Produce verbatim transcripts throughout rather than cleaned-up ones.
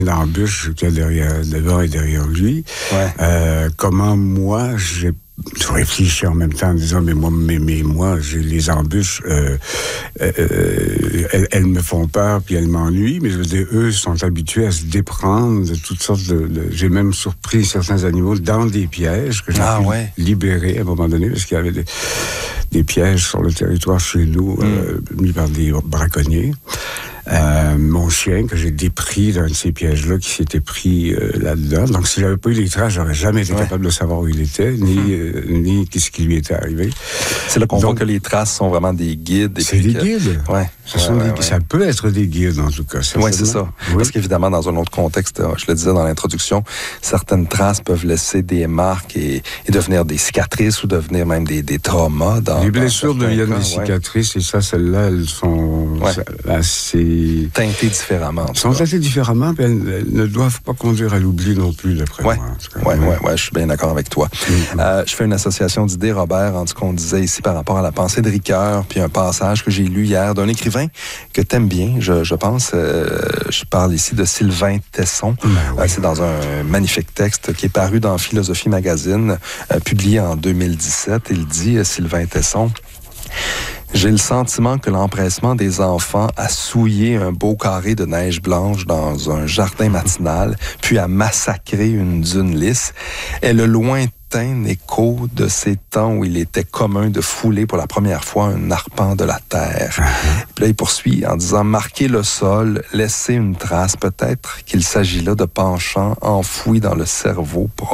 l'embûche qu'il y a derrière, devant et derrière lui. Ouais. Euh, comment moi, j'ai je réfléchis en même temps en disant, mais moi, mais, mais moi, j'ai les embûches, euh, euh, elles, elles me font peur, puis elles m'ennuient, mais je veux dire, eux sont habitués à se déprendre de toutes sortes de... de j'ai même surpris certains animaux dans des pièges que j'ai ah, pu ouais. libérer à un moment donné, parce qu'il y avait des, des pièges sur le territoire chez nous, mm. euh, mis par des braconniers. Euh, mon chien que j'ai dépris d'un de ces pièges-là qui s'était pris euh, là-dedans. Donc, si j'avais pas eu les traces, j'aurais jamais été ouais. capable de savoir où il était, ni, mmh. euh, ni qu'est-ce qui lui était arrivé. C'est là qu'on Donc, voit que les traces sont vraiment des guides. Et c'est des que... guides. Ouais. Ce ouais, sont ouais, des... ouais. Ça peut être des guides, en tout cas. Oui, c'est ça. Oui. Parce qu'évidemment, dans un autre contexte, je le disais dans l'introduction, certaines traces peuvent laisser des marques et, et devenir des cicatrices ou devenir même des, des traumas. Dans, les blessures deviennent cas, des cicatrices ouais. et ça, celles-là, elles sont ouais. assez... teintées différemment. Elles sont teintées différemment, mais elles, elles ne doivent pas conduire à l'oubli non plus, d'après ouais. moi. Oui, ouais, ouais, ouais, je suis bien d'accord avec toi. Mm-hmm. Euh, je fais une association d'idées, Robert, en tout cas, on disait ici par rapport à la pensée de Ricoeur, puis un passage que j'ai lu hier d'un écrivain que t'aimes bien, je, je pense. Euh, je parle ici de Sylvain Tesson. Ben oui. euh, c'est dans un magnifique texte qui est paru dans Philosophie Magazine, euh, publié en deux mille dix-sept. Il dit, euh, Sylvain Tesson, « J'ai le sentiment que l'empressement des enfants à souiller un beau carré de neige blanche dans un jardin matinal, puis à massacrer une dune lisse, est le lointain écho de ces temps où il était commun de fouler pour la première fois un arpent de la terre. Uh-huh. » Puis là, il poursuit en disant « Marquer le sol, laisser une trace, peut-être qu'il s'agit là de penchants enfouis dans le cerveau profond. »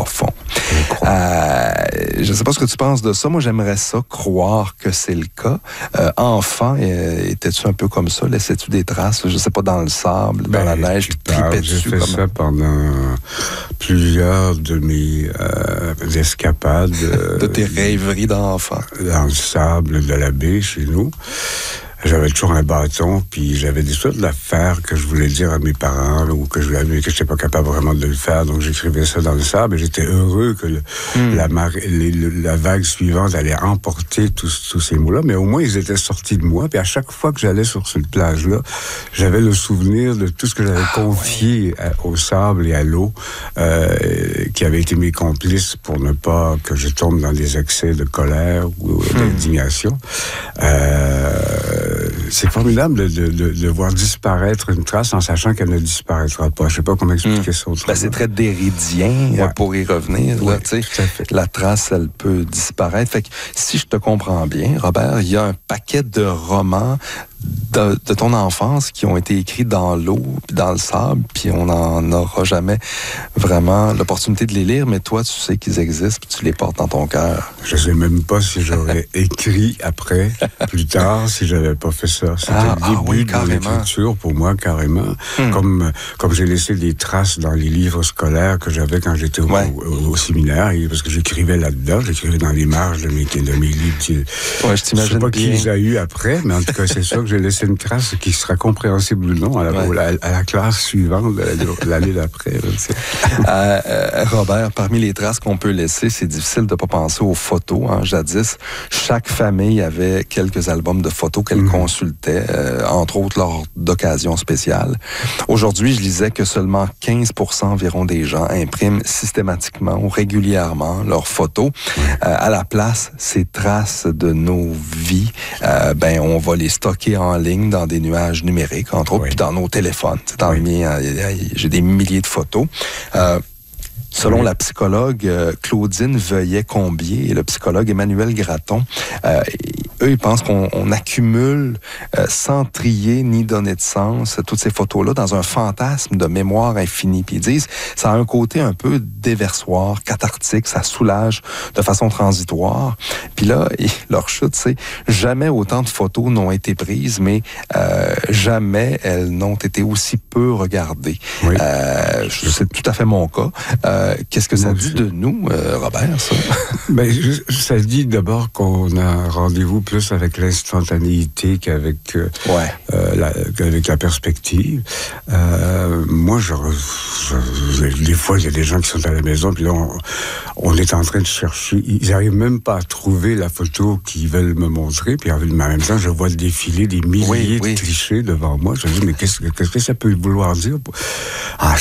Euh, je ne sais pas ce que tu penses de ça. Moi, j'aimerais ça croire que c'est le cas. Euh, enfant, euh, étais-tu un peu comme ça? Laissais-tu des traces, je ne sais pas, dans le sable, ben, dans la neige, puis tripais-tu? J'ai fait comme... ça pendant plusieurs de mes euh, escapades. Euh, de tes rêveries d'enfant. Dans le sable de la baie, chez nous. J'avais toujours un bâton, puis j'avais des sortes d'affaires que je voulais dire à mes parents, là, ou que je mais que je n'étais pas capable vraiment de le faire, donc j'écrivais ça dans le sable, et j'étais heureux que le, mm. la, marée, les, le, la vague suivante allait emporter tous, tous ces mots-là, mais au moins ils étaient sortis de moi, puis à chaque fois que j'allais sur cette plage-là, j'avais le souvenir de tout ce que j'avais ah, confié ouais. à, au sable et à l'eau, euh, qui avaient été mes complices pour ne pas que je tombe dans des excès de colère ou mm. d'indignation. Euh, c'est formidable de, de, de, de voir disparaître une trace en sachant qu'elle ne disparaîtra pas. Je ne sais pas comment expliquer mmh. ça autrement. Ben, c'est très déridien ouais. pour y revenir. Ouais, là, la trace, elle peut disparaître. Fait que, si je te comprends bien, Robert, il y a un paquet de romans de, de ton enfance qui ont été écrits dans l'eau, dans le sable, puis on n'en aura jamais vraiment l'opportunité de les lire, mais toi, tu sais qu'ils existent, puis tu les portes dans ton cœur. Je ne sais même pas si j'aurais écrit après, plus tard, si j'avais pas fait ça. C'était ah, le début ah oui, de l'écriture pour moi, carrément. Hmm. Comme, comme j'ai laissé des traces dans les livres scolaires que j'avais quand j'étais au, ouais. au, au séminaire, parce que j'écrivais là-dedans, j'écrivais dans les marges de mes, de mes livres. Ouais, je t'imagine Je sais pas bien. qui les a eu après, mais en tout cas, c'est ça que j'ai laissé une trace qui sera compréhensible ou non à la, ouais. à, à la classe suivante de l'année d'après. euh, euh, Robert, parmi les traces qu'on peut laisser, c'est difficile de ne pas penser aux photos. Hein. Jadis, chaque famille avait quelques albums de photos qu'elle mmh. consultait, euh, entre autres lors d'occasions spéciales. Aujourd'hui, je lisais que seulement quinze pour cent environ des gens impriment systématiquement ou régulièrement leurs photos. Mmh. Euh, à la place, ces traces de nos vies, euh, ben, on va les stocker en ligne dans des nuages numériques, entre autres, oui. puis dans nos téléphones. Dans oui. le mien, j'ai des milliers de photos. Euh, Selon oui. la psychologue euh, Claudine Veuillet-Combier et le psychologue Emmanuel Gratton, euh, eux, ils pensent qu'on on accumule euh, sans trier ni donner de sens toutes ces photos-là dans un fantasme de mémoire infinie. Puis ils disent, ça a un côté un peu déversoir, cathartique, ça soulage de façon transitoire. Puis là, et, leur chute, c'est jamais autant de photos n'ont été prises, mais euh, jamais elles n'ont été aussi peu regardées. Oui. Euh, c'est tout à fait mon cas. Euh, Qu'est-ce que ça dit de nous, euh, Robert, ça? Ben, ça dit d'abord qu'on a rendez-vous plus avec l'instantanéité qu'avec euh, ouais. euh, la, qu'avec la perspective. Euh, moi, je, je, des fois, il y a des gens qui sont à la maison, puis là, on, on est en train de chercher. Ils n'arrivent même pas à trouver la photo qu'ils veulent me montrer, puis en même temps, je vois défiler des milliers oui, oui. de clichés devant moi. Je me dis, mais qu'est-ce, qu'est-ce que ça peut vouloir dire? Ah,